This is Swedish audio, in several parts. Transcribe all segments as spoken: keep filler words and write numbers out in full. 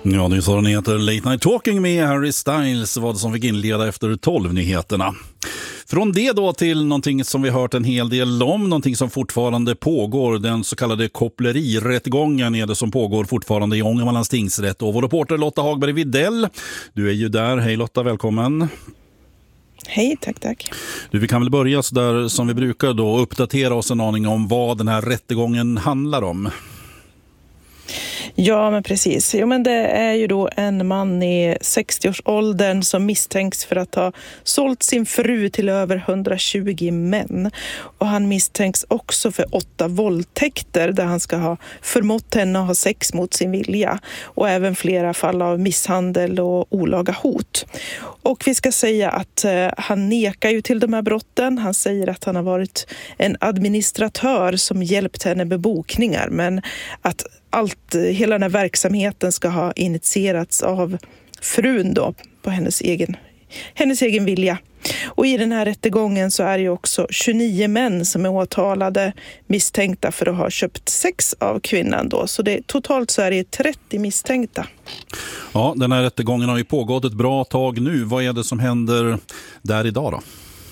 Ja, nu så den heter Late Night Talking med Harry Styles, vad som fick inleda efter tolv-nyheterna. Från det då till någonting som vi hört en hel del om, någonting som fortfarande pågår, den så kallade kopplerirättegången är det som pågår fortfarande i Ångermanlands tingsrätt. Och vår reporter Lotta Hagberg Videll, du är ju där. Hej Lotta, välkommen. Hej, tack, tack. Du, vi kan väl börja så där som vi brukar då, uppdatera oss en aning om vad den här rättegången handlar om. Ja, men precis. Jo, men det är ju då en man i sextioårsåldern som misstänks för att ha sålt sin fru till över hundratjugo män. Och han misstänks också för åtta våldtäkter där han ska ha förmått henne att ha sex mot sin vilja. Och även flera fall av misshandel och olaga hot. Och vi ska säga att eh, han nekar ju till de här brotten. Han säger att han har varit en administratör som hjälpt henne med bokningar. Men att allt, hela den här verksamheten ska ha initierats av frun då, på hennes egen, hennes egen vilja. Och i den här rättegången så är det ju också tjugonio män som är åtalade, misstänkta för att ha köpt sex av kvinnan då. Så det, totalt så är det trettio misstänkta. Ja, den här rättegången har ju pågått ett bra tag nu. Vad är det som händer där idag då?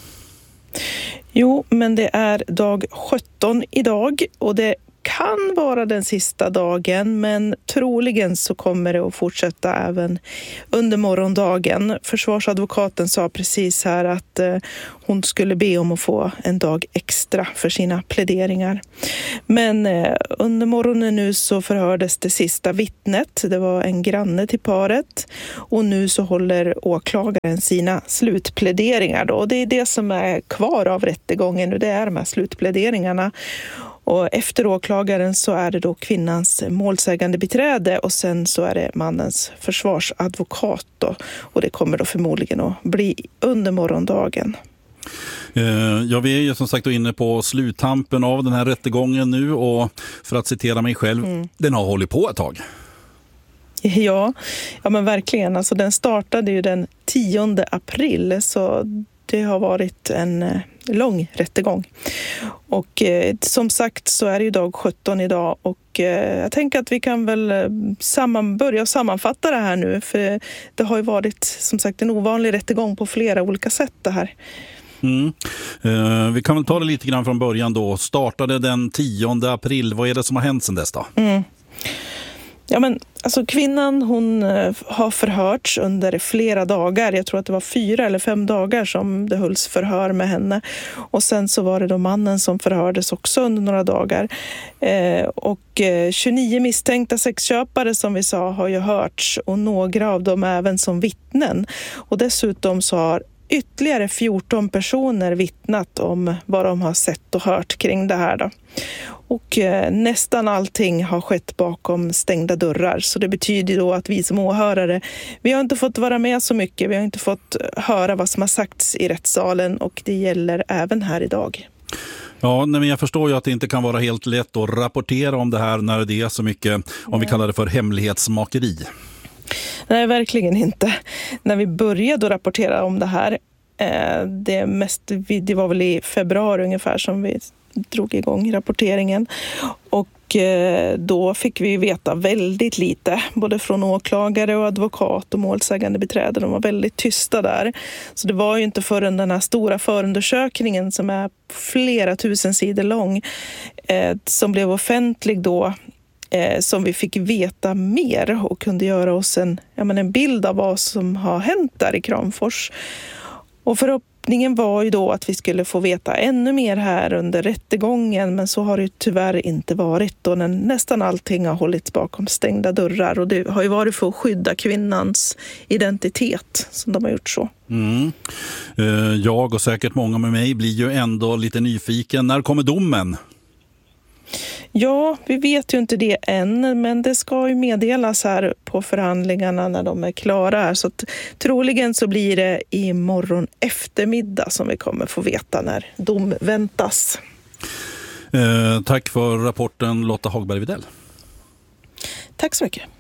Jo, men det är dag sjutton idag och det kan vara den sista dagen, men troligen så kommer det att fortsätta även under morgondagen. Försvarsadvokaten sa precis här att eh, hon skulle be om att få en dag extra för sina pläderingar. Men eh, under morgonen nu så förhördes det sista vittnet. Det var en granne till paret och nu så håller åklagaren sina slutpläderingar då. Och det är det som är kvar av rättegången nu, det är de här slutpläderingarna. Och efter åklagaren så är det då kvinnans målsägande beträde och sen så är det mannens försvarsadvokat då. Och det kommer då förmodligen att bli under morgondagen. Ja, vi är ju som sagt då inne på sluttampen av den här rättegången nu och för att citera mig själv, mm. den har hållit på ett tag. Ja, ja men verkligen. Alltså den startade ju den tionde april så det har varit en lång rättegång. Och eh, som sagt så är det ju dag sjutton idag och eh, jag tänker att vi kan väl samman, börja sammanfatta det här nu för det har ju varit som sagt en ovanlig rättegång på flera olika sätt det här. Mm. Eh, vi kan väl ta det lite grann från början då. Startade den tionde april. Vad är det som har hänt sedan dess då? Mm. Ja men alltså kvinnan hon har förhörts under flera dagar. Jag tror att det var fyra eller fem dagar som det hölls förhör med henne. Och sen så var det då mannen som förhördes också under några dagar. Eh, och eh, tjugonio misstänkta sexköpare som vi sa har ju hörts och några av dem även som vittnen. Och dessutom så har ytterligare fjorton personer vittnat om vad de har sett och hört kring det här då. Och eh, nästan allting har skett bakom stängda dörrar. Så det betyder då att vi som åhörare, vi har inte fått vara med så mycket. Vi har inte fått höra vad som har sagts i rättssalen och det gäller även här idag. Ja, men jag förstår ju att det inte kan vara helt lätt att rapportera om det här när det är så mycket, om ja. vi kallar det för hemlighetsmakeri. Nej, verkligen inte. När vi började rapportera om det här, eh, det, mest, det var väl i februari ungefär som vi drog igång rapporteringen. Och eh, då fick vi veta väldigt lite, både från åklagare och advokat och målsägande beträde. De var väldigt tysta där. Så det var ju inte förrän den här stora förundersökningen som är flera tusen sidor lång eh, som blev offentlig då, Eh, som vi fick veta mer och kunde göra oss en, ja, men en bild av vad som har hänt där i Kramfors. Och förhoppningen var ju då att vi skulle få veta ännu mer här under rättegången, men så har det tyvärr inte varit då när nästan allting har hållits bakom stängda dörrar och det har ju varit för att skydda kvinnans identitet som de har gjort så. Mm. Eh, jag och säkert många med mig blir ju ändå lite nyfiken. När kommer domen? Ja, vi vet ju inte det än, men det ska ju meddelas här på förhandlingarna när de är klara. Så att, troligen så blir det imorgon eftermiddag som vi kommer få veta när dom väntas. Eh, tack för rapporten Lotta Hagberg Videll. Tack så mycket.